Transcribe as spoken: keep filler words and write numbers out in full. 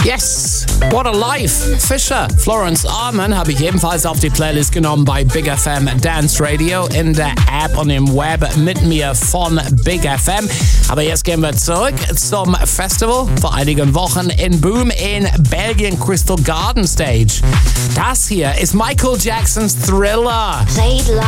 Yes, what a life. Fisher, Florence Arman habe ich ebenfalls auf die Playlist genommen bei Big F M Dance Radio in der App und im Web mit mir von Big F M. Aber jetzt gehen wir zurück zum Festival vor einigen Wochen in Boom in Belgien, Crystal Garden Stage. Das hier ist Michael Jacksons Thriller.